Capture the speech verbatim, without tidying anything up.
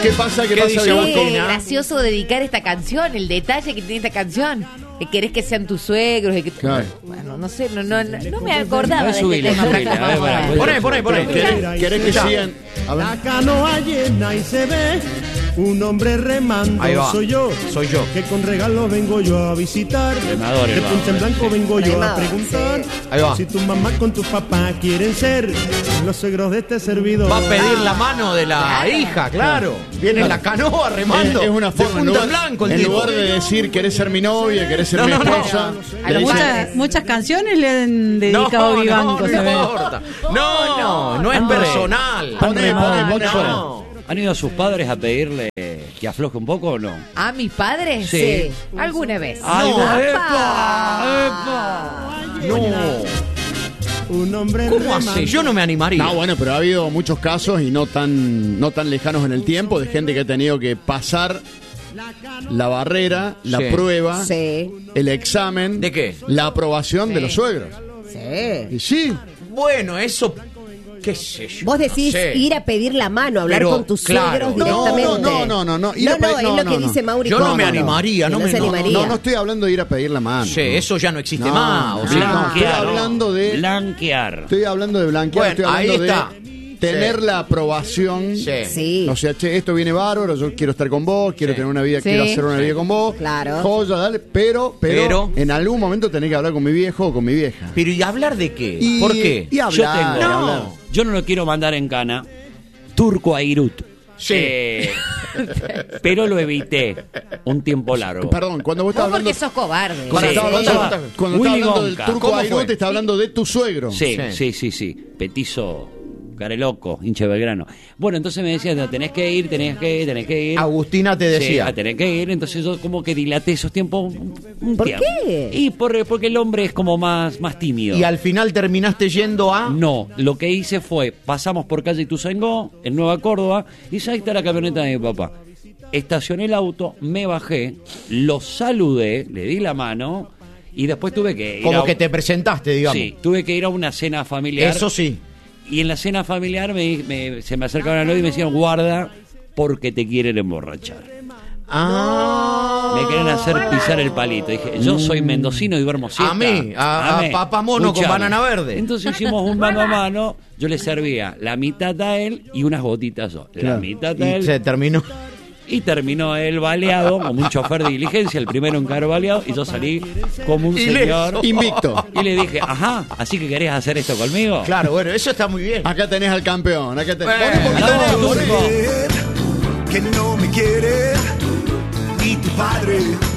¿Qué pasa? ¿Qué, ¿Qué pasa? dice Diego? Agustina? Qué gracioso dedicar esta canción, el detalle que tiene esta canción. Que querés que sean tus suegros. Que... Claro. Bueno, no sé, no, no, no, no me acordaba No, de subile, este tema. subile, a ver, para, Poné, poné, poné. ¿Querés, querés que sigan? A ver. La canoa llena y se ve un hombre remando. Ahí va. Soy yo. Soy yo. Que con regalos vengo yo a visitar. Remador, De el punta en vago, blanco sí. vengo yo a Remador, preguntar. Ahí va. Si tu mamá con tu papá quieren ser los suegros de este servidor. Va a pedir la mano de la Claro. hija, claro. Viene en la canoa remando. Es, es una forma, de en punta lugar, en blanco el en tipo. lugar de decir querés ser mi novia, querés ser No, mi no, no. esposa, A le lo dice, Muchas, muchas canciones le han dedicado No, a Vivanco, no, se no ve. importa. No, no, no es Hombre. personal. Poné, poné, poné, No. ¿Han ido a sus padres a pedirle que afloje un poco o no? ¿A mis padres? Sí. Alguna vez. ¡Ay, No. va- ¡Apa! epa! ¡Epa! No. Un hombre ¿Cómo remando. hace? Yo no me animaría. No, bueno, pero ha habido muchos casos y no tan, no tan lejanos en el tiempo de gente que ha tenido que pasar la barrera, la Sí. prueba, Sí. el examen. ¿De qué? La aprobación de Sí. los suegros. Sí. Y sí, Bueno, eso. ¿Qué sé yo? Vos decís No sé. ir a pedir la mano, hablar Pero, con tus claro. suegros No, directamente. no, no, no, no, ir No, a no, pedir- es no, lo no, que no. dice Mauri. Yo no Cómo me animaría, Que no me- se no, no, animaría. no, no estoy hablando de ir a pedir la mano. Sí, eso ya no existe No, más. O no, sea, no, estoy hablando de- Blanquear. Estoy hablando de blanquear, Bueno, estoy hablando ahí de está. tener Sí. la aprobación. Sí. Sí. O sea, che, esto viene bárbaro, yo quiero estar con vos, quiero Sí. tener una vida, Sí. quiero hacer una vida con vos. Claro. Joya, dale, pero, pero, Pero- en algún momento tenés que hablar con mi viejo o con mi vieja. Pero ¿y hablar de qué? Y- ¿Por qué? Y hablar, Yo tengo- y hablar. No. Yo no lo quiero mandar en cana. Turco Airut. Sí. Eh, pero lo evité un tiempo largo. Perdón, cuando vos estás Vos hablando, porque sos cobarde. cuando Sí. estás hablando, Sí. cuando Willy estás hablando del Wonka. turco ¿Cómo Airut, fue? te está hablando de tu suegro. Sí, Sí. sí, sí, sí. Petizo, careloco, hincha de Belgrano. Bueno, entonces me decían, no, tenés que ir, tenés que ir, tenés que ir. Agustina te Sí, decía. a tener que ir, entonces yo como que dilaté esos tiempos un, un ¿Por tiempo. qué? Y por, porque el hombre es como más, más tímido. Y al final terminaste yendo a. No, lo que hice fue, pasamos por calle Ituzaingó, en Nueva Córdoba, y ya ahí está la camioneta de mi papá. Estacioné el auto, me bajé, lo saludé, le di la mano, y después tuve que ir Como a... que te presentaste, digamos. Sí, tuve que ir a una cena familiar. Eso sí. Y en la cena familiar me, me- se me acercaron al oído y me decían, guarda, porque te quieren emborrachar. Ah. Me quieren hacer pisar el palito. Dije, yo soy mendocino y duermo siesta. A mí, a- a papá mono con banana verde. Entonces hicimos un mano a mano. Yo le servía la mitad a él y unas gotitas yo. La Claro. mitad a Y él. se terminó. Y terminó él baleado, como un chofer de diligencia, el primero en caer baleado, y yo salí como un Ileso. señor. Invicto. Y le dije, ajá, ¿así que querés hacer esto conmigo? Claro, bueno, eso está muy bien. Acá tenés al campeón. Acá tenés. Bueno, Pon un poquito vamos, de- Turco. Que no me quiere, y tu padre